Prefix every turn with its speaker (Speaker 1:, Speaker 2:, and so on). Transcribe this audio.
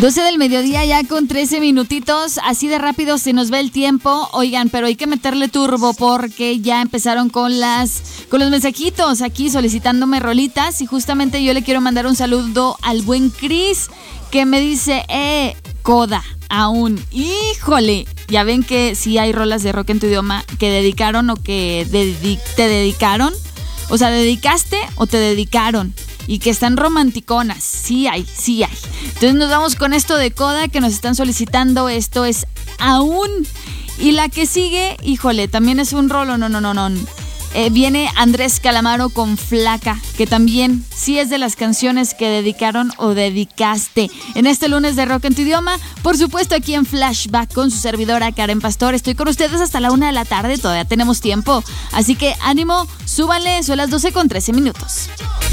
Speaker 1: 12 del mediodía ya con 13 minutitos, así de rápido se nos va el tiempo. Oigan, pero hay que meterle turbo porque ya empezaron con los mensajitos aquí solicitándome rolitas y justamente yo le quiero mandar un saludo al buen Chris que me dice, coda, aún, híjole, ya ven que sí hay rolas de rock en tu idioma que dedicaron o que te dedicaron, o sea, dedicaste o te dedicaron. Y que están romanticonas, sí hay. Entonces nos vamos con esto de coda que nos están solicitando, esto es aún. Y la que sigue, híjole, también es un rolo, no. Viene Andrés Calamaro con Flaca, que también sí es de las canciones que dedicaron o dedicaste. En este lunes de Rock en tu idioma, por supuesto aquí en Flashback con su servidora Karen Pastor. Estoy con ustedes hasta la 1 de la tarde, todavía tenemos tiempo. Así que ánimo, súbanle, son las 12 con 13 minutos.